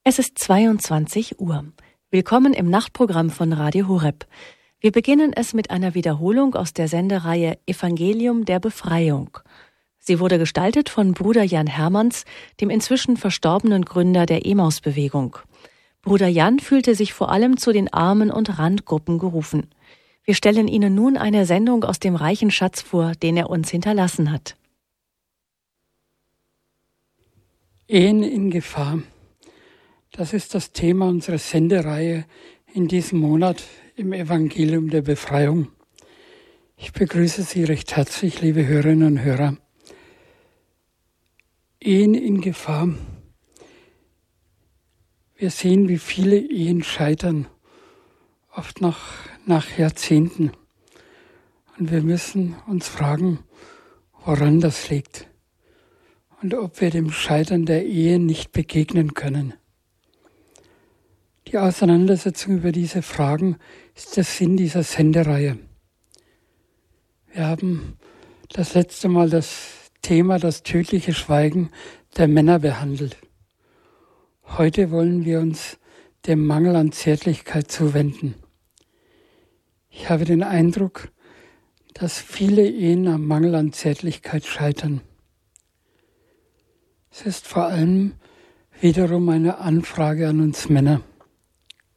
Es ist 22 Uhr. Willkommen im Nachtprogramm von Radio Horeb. Wir beginnen es mit einer Wiederholung aus der Sendereihe Evangelium der Befreiung. Sie wurde gestaltet von Bruder Jan Hermanns, dem inzwischen verstorbenen Gründer der Emmaus-Bewegung. Bruder Jan fühlte sich vor allem zu den Armen- und Randgruppen gerufen. Wir stellen Ihnen nun eine Sendung aus dem reichen Schatz vor, den er uns hinterlassen hat. Ehen in Gefahr. Das ist das Thema unserer Sendereihe in diesem Monat im Evangelium der Befreiung. Ich begrüße Sie recht herzlich, liebe Hörerinnen und Hörer. Ehen in Gefahr. Wir sehen, wie viele Ehen scheitern, oft nach Jahrzehnten. Und wir müssen uns fragen, woran das liegt und ob wir dem Scheitern der Ehe nicht begegnen können. Die Auseinandersetzung über diese Fragen ist der Sinn dieser Sendereihe. Wir haben das letzte Mal das Thema das tödliche Schweigen der Männer behandelt. Heute wollen wir uns dem Mangel an Zärtlichkeit zuwenden. Ich habe den Eindruck, dass viele Ehen am Mangel an Zärtlichkeit scheitern. Es ist vor allem wiederum eine Anfrage an uns Männer.